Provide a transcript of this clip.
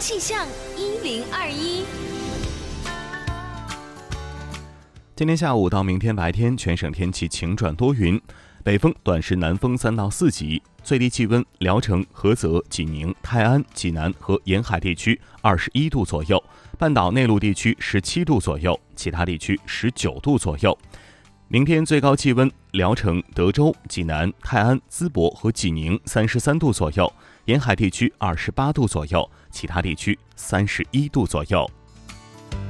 气象1021。 今天下午到明天白天，全省天气晴转多云，北风短时南风3到4级，最低气温聊城、菏泽、济宁、泰安、济南和沿海地区21度左右，半岛内陆地区17度左右，其他地区19度左右。明天最高气温，聊城、德州、济南、泰安、淄博和济宁33度左右，沿海地区28度左右，其他地区31度左右。